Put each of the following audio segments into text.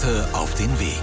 Worte auf den Weg.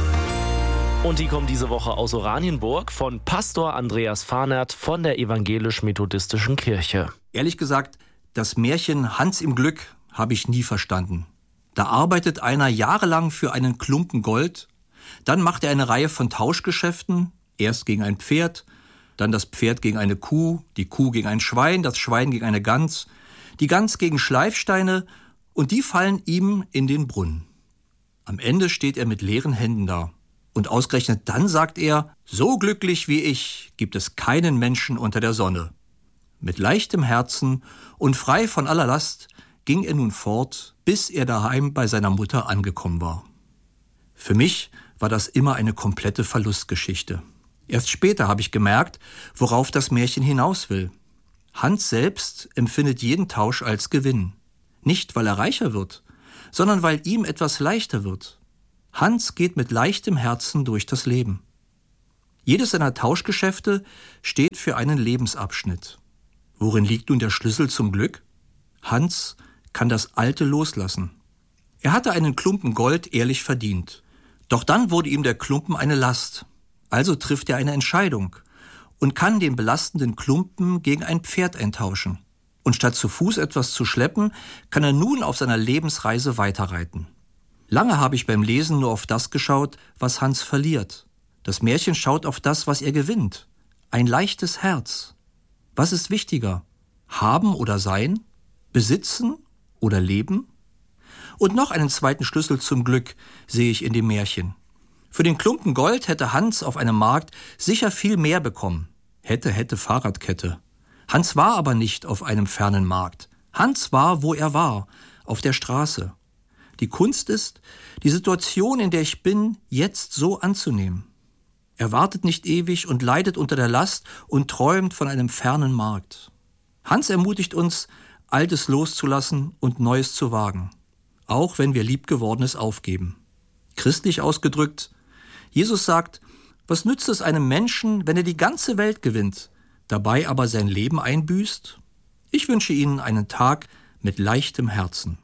Und die kommen diese Woche aus Oranienburg von Pastor Andreas Fahnert von der Evangelisch-Methodistischen Kirche. Ehrlich gesagt, das Märchen Hans im Glück habe ich nie verstanden. Da arbeitet einer jahrelang für einen Klumpen Gold, dann macht er eine Reihe von Tauschgeschäften, erst gegen ein Pferd, dann das Pferd gegen eine Kuh, die Kuh gegen ein Schwein, das Schwein gegen eine Gans, die Gans gegen Schleifsteine und die fallen ihm in den Brunnen. Am Ende steht er mit leeren Händen da. Und ausgerechnet dann sagt er, so glücklich wie ich gibt es keinen Menschen unter der Sonne. Mit leichtem Herzen und frei von aller Last ging er nun fort, bis er daheim bei seiner Mutter angekommen war. Für mich war das immer eine komplette Verlustgeschichte. Erst später habe ich gemerkt, worauf das Märchen hinaus will. Hans selbst empfindet jeden Tausch als Gewinn. Nicht, weil er reicher wird, sondern weil ihm etwas leichter wird. Hans geht mit leichtem Herzen durch das Leben. Jedes seiner Tauschgeschäfte steht für einen Lebensabschnitt. Worin liegt nun der Schlüssel zum Glück? Hans kann das Alte loslassen. Er hatte einen Klumpen Gold ehrlich verdient. Doch dann wurde ihm der Klumpen eine Last. Also trifft er eine Entscheidung und kann den belastenden Klumpen gegen ein Pferd eintauschen. Und statt zu Fuß etwas zu schleppen, kann er nun auf seiner Lebensreise weiterreiten. Lange habe ich beim Lesen nur auf das geschaut, was Hans verliert. Das Märchen schaut auf das, was er gewinnt. Ein leichtes Herz. Was ist wichtiger? Haben oder sein? Besitzen oder leben? Und noch einen zweiten Schlüssel zum Glück sehe ich in dem Märchen. Für den Klumpen Gold hätte Hans auf einem Markt sicher viel mehr bekommen. Hätte Fahrradkette. Hans war aber nicht auf einem fernen Markt. Hans war, wo er war, auf der Straße. Die Kunst ist, die Situation, in der ich bin, jetzt so anzunehmen. Er wartet nicht ewig und leidet unter der Last und träumt von einem fernen Markt. Hans ermutigt uns, Altes loszulassen und Neues zu wagen, auch wenn wir Liebgewordenes aufgeben. Christlich ausgedrückt, Jesus sagt, was nützt es einem Menschen, wenn er die ganze Welt gewinnt, dabei aber sein Leben einbüßt? Ich wünsche Ihnen einen Tag mit leichtem Herzen.